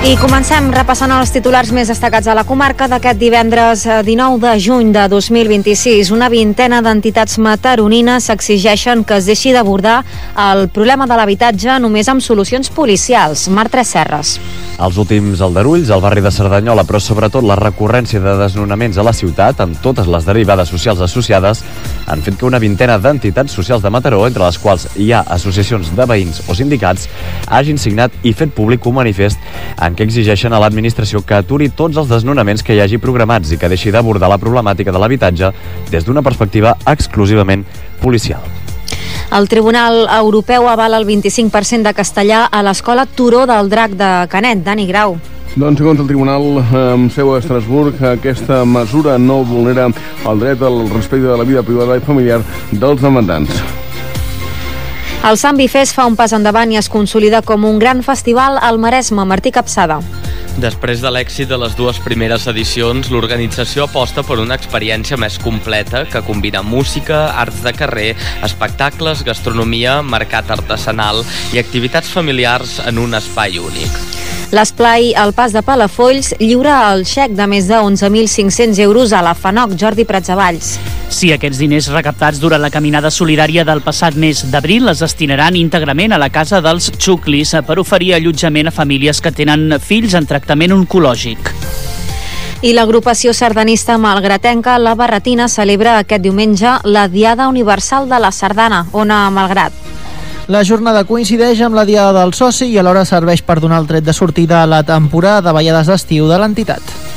I comencem repassant els titulars més destacats a la comarca d'aquest divendres 19 de juny de 2026. Una vintena d'entitats mataronines exigeixen que es deixi d'abordar el problema de l'habitatge només amb solucions policials. Marc Serres. Els últims aldarulls al barri de Cerdanyola, però sobretot la recurrència de desnonaments a la ciutat, amb totes les derivades socials associades, han fet que una vintena d'entitats socials de Mataró, entre les quals hi ha associacions de veïns o sindicats, hagin signat i fet públic un manifest en què exigeixen a l'administració que aturi tots els desnonaments que hi hagi programats i que deixi d'abordar la problemàtica de l'habitatge des d'una perspectiva exclusivament policial. El Tribunal Europeu avala el 25% de castellà a l'escola Turó del Drac de Canet. Dani Grau. Doncs, segons el Tribunal amb seu a Estrasburg, aquesta mesura no vulnera el dret al respecte de la vida privada i familiar dels demandants. El Sant Bifest fa un pas endavant i es consolida com un gran festival al Maresme. Martí Capçada. Després de l'èxit de les dues primeres edicions, l'organització aposta per una experiència més completa que combina música, arts de carrer, espectacles, gastronomia, mercat artesanal i activitats familiars en un espai únic. L'esplai al Pas de Palafolls lliura el xec de més de 11.500 euros a la FANOC. Jordi Pratsavalls. Sí, aquests diners recaptats durant la caminada solidària del passat mes d'abril es destinaran íntegrament a la Casa dels Xuclis per oferir allotjament a famílies que tenen fills en tractament oncològic. I l'agrupació sardanista malgratenca La Barretina celebra aquest diumenge la Diada Universal de la Sardana. Ona Malgrat. La jornada coincideix amb la Diada del Soci i alhora serveix per donar el tret de sortida a la temporada de ballades d'estiu de l'entitat.